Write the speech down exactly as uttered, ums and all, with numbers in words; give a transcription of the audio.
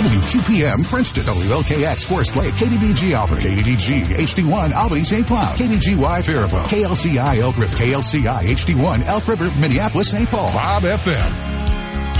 W Q P M Princeton, W L K X Forest Lake, K D D G Alfred, K D D G H D one Albany Saint Cloud, K D G Y Faribault, K L C I Elk River, K L C I H D one Elk River, Minneapolis Saint Paul, Bob F M.